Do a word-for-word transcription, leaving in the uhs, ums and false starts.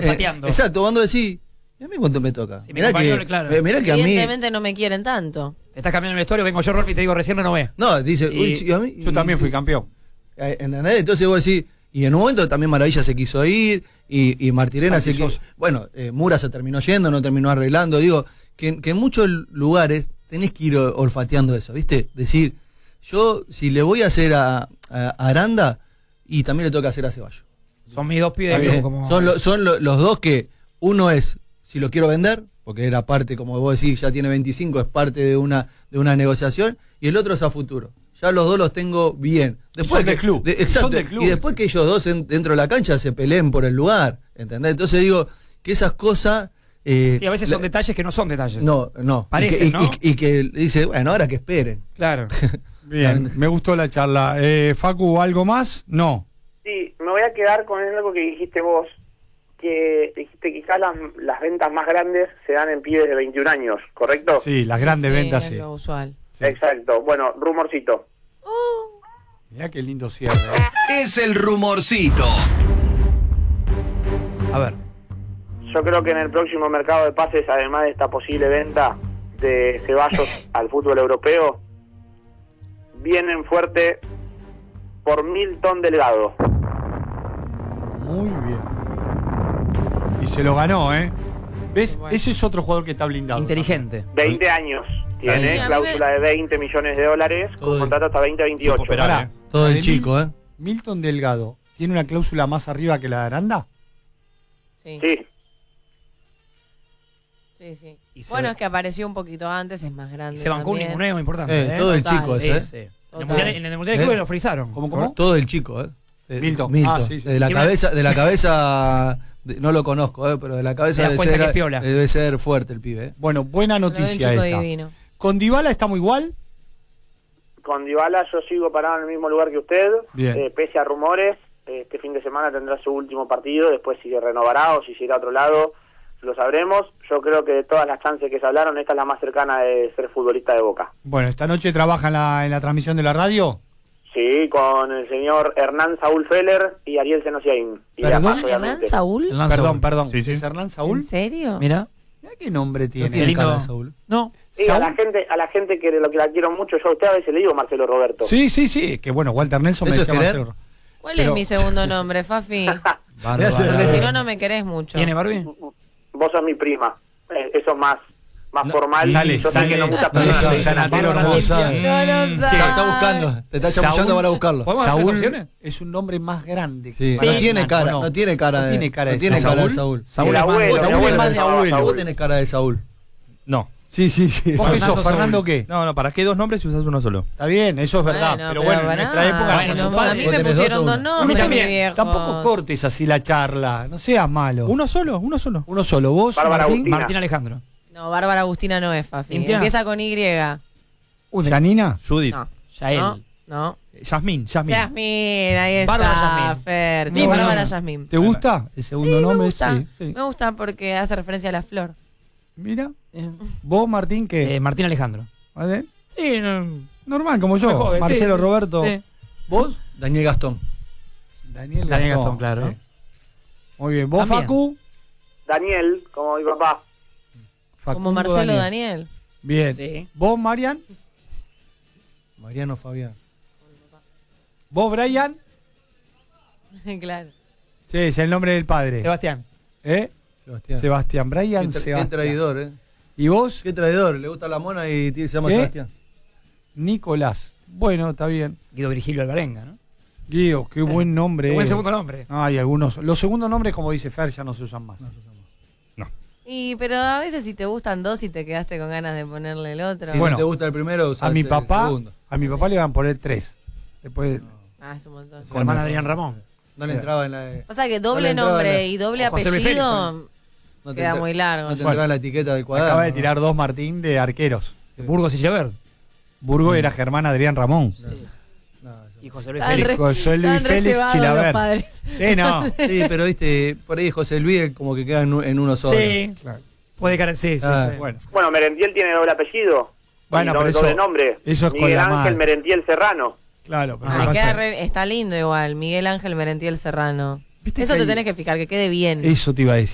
olfateando. Eh, exacto, cuando decís, ¿a mí cuánto me toca? Sí, mirá, que, claro. eh, mirá que a mí... Evidentemente no me quieren tanto. Te estás cambiando el vestuario, vengo yo, Rolfi, y te digo, recién renové. No, dice, Y- uy, sí, a mí, Yo también fui campeón. Eh, ¿entendés? Entonces vos decís, y en un momento también Maravilla se quiso ir, y, y Martirena Ah, se quiso. quiso. Bueno, eh, Mura se terminó yendo, no terminó arreglando. Digo, que, que en muchos lugares tenés que ir olfateando eso, ¿viste? Decir, yo, si le voy a hacer a, a Aranda, y también le tengo que hacer a Ceballos. Son mis dos pibes. Eh, como... Son, lo- son lo- los dos que, uno es, si lo quiero vender, porque era parte, como vos decís, ya tiene veinticinco, es parte de una, de una negociación, y el otro es a futuro. Ya los dos los tengo bien. Después son que, del club. de- exacto, Son del club. y después que ellos dos en- dentro de la cancha se peleen por el lugar, ¿entendés? Entonces digo, que esas cosas... eh, Sí, a veces la- son detalles que no son detalles. No, no. Parecen, y, que, y- ¿no? y- y que dice, bueno, ahora que esperen. Claro. Bien, me gustó la charla. Eh, Facu, ¿algo más? No. Sí, me voy a quedar con algo que dijiste vos, que dijiste que quizás las, las ventas más grandes se dan en pibes de veintiún años, ¿correcto? Sí, las grandes Sí, ventas, es sí. lo usual. Sí. Exacto. Bueno, rumorcito. Mirá qué lindo cierre. ¿eh? Es el rumorcito. A ver. Yo creo que en el próximo mercado de pases, además de esta posible venta de Ceballos al fútbol europeo, vienen fuerte por Milton Delgado. Muy bien. Y se lo ganó, ¿eh? ¿Ves? Bueno. Ese es otro jugador que está blindado. Inteligente. veinte años. Tiene Sí, a mí cláusula me- de veinte millones de dólares, Todo con el- contrato hasta veinte veintiocho. Supo operar, Pará, ¿eh? Todo la el de chico, Mil- ¿eh? Milton Delgado, ¿tiene una cláusula más arriba que la de Aranda? Sí, Sí, sí, sí. Y se- Bueno, es que apareció un poquito antes, es más grande. Y se bancó un también. ninguneo importante. Eh, ¿eh? todo el Total. chico Sí, ese, ¿eh? sí. En el Total. mundial, en el mundial de ¿Eh? clubes lo frizaron. ¿Cómo, cómo? Todo el chico, ¿eh? Eh, Milton. Milton. Ah, sí, sí. De la Tiene una- cabeza, de la cabeza, de- no lo conozco, ¿eh? Pero de la cabeza Te das debe cuenta ser, que es piola. debe ser fuerte el pibe, ¿eh? Bueno, buena Pero es un noticia chico esta. divino. ¿Con Dybala estamos igual? con Dybala yo sigo parado en el mismo lugar que usted, Bien. eh, pese a rumores. Este fin de semana tendrá su último partido, después si se renovará o si se irá a otro lado, lo sabremos. Yo creo que de todas las chances que se hablaron, esta es la más cercana de ser futbolista de Boca. Bueno, ¿esta noche trabaja en la, en la transmisión de la radio? Sí, con el señor Hernán Saúl Feller y Ariel Senosiaín. Y ¿Perdón? además, ¿Hernán obviamente. Saúl? Hernán Perdón, Saúl. perdón. Sí, sí. ¿Es Hernán Saúl? ¿En serio? Mira. Mirá qué nombre No tiene. tiene lindo. cara de Saúl. No. Sí, a la Saúl. gente, a la gente que lo que la quiero mucho, yo a usted a veces le digo Marcelo Roberto. Sí, sí, sí. Que bueno, Walter Nelson me ¿Eso es decía querer? Marcelo. ¿Cuál Pero- es mi segundo nombre, Fafi? Me hace- Porque si no, no me querés mucho. ¿Tiene Barbie? Vos sos mi prima. Eh, eso es más, más No, formal. sale, yo sé sale. que no muchas No lo personas sabe. le dicen Sanatero Bárbara no lo Silvia. sabe. No lo Mm, sabe. Te está buscando, te está chamullando Saúl. para buscarlo. ¿Podemos dar tres Saúl opciones? es un nombre más grande. Sí, para no tiene Hernán, cara, ¿o no tiene cara No de tiene cara no de tiene Saúl. cara de Saúl. Saúl El es más abuelo, de- el Saúl abuelo es más se de llamaba abuelo. Vos Saúl. tenés cara de Saúl. No. Sí, sí, sí. ¿Vos qué Fernando sos, Fernando Saúl. qué? No, no, ¿para qué dos nombres si usas uno solo? Está bien, eso es verdad. Bueno, pero bueno, en pará, nuestra época. si bueno, no, compadre, a mí ¿vos me tenés pusieron dos o dos uno? A mí nombres, mi también. viejo. Tampoco cortes así la charla. No seas malo. Uno solo, uno solo. Uno solo. ¿Vos, Bárbara Martín? Agustina. Martín Alejandro. No, Bárbara Agustina no es, Fafi. Cintia. Empieza con Y. Uy, ¿Janina? Judith. No. Yael. No, no. Yasmín, Yasmín. Yasmín, ahí está. Bárbara Yasmín. Fer. Sí, Sí, bueno. Bárbara Yasmín. ¿Te gusta el segundo Sí, me nombre? gusta. Sí, sí. Me gusta porque hace referencia a la flor. Mira. ¿Vos, Martín, qué? Eh, Martín Alejandro. ¿Vale? Sí, no. Normal, como yo. Me jode, Marcelo sí, Roberto. sí. ¿Vos? Daniel Gastón. Daniel Gastón. Daniel Gastón, claro. Sí. Muy bien. ¿Vos, También. Facu? Daniel, como mi papá. Facundo Como Marcelo Daniel. Bien. Sí. ¿Vos, Marian? Mariano Fabián. ¿Vos, Brian? Claro. Sí, es el nombre del padre. Sebastián. ¿Eh? Sebastián. Sebastián. Qué, Brian tra- qué Sebastián. traidor, ¿eh? ¿Y vos? Qué traidor. Le gusta la mona y t- se llama ¿Eh? Sebastián. Nicolás. Bueno, está bien. Guido Virgilio Alvarenga, ¿no? Guido, qué buen nombre. Qué buen es. segundo nombre. No, hay algunos. Los segundos nombres, como dice Fer, ya no se usan más. Y, pero a veces si te gustan dos y te quedaste con ganas de ponerle el otro. Si Bueno, no te gusta el primero, usás A mi el papá, segundo. a mi papá le van a poner tres. Después, Ah, es un montón. Con hermano Adrián Ramón. No le entraba en la... de- Pasa que No doble le entraba nombre la- y doble o José Luis apellido No te queda entra- muy largo. No te Bueno. entraba en la etiqueta del cuaderno. acaba de ¿no? tirar dos Martín de arqueros. Burgos y Chilavert. Burgo era Germán Adrián Ramón. No, eso- Y José Luis Están Félix. re- José Luis están Félix reservados Chilavert. los padres. Sí, no. Sí, pero viste, por ahí José Luis como que queda en, u- en uno solo. Sí. Claro. Puede caer, sí, sí. Ah, sí. Bueno, Bueno, Merentiel tiene doble apellido. Bueno, Y pero doble, eso- doble nombre. eso es con Miguel la Ángel madre. Merentiel Serrano. claro. Pero Ay, ¿qué queda pasa? re- está lindo igual. Miguel Ángel Merentiel Serrano. Viste Eso que te hay- tenés que fijar, que quede bien. Eso te iba a decir.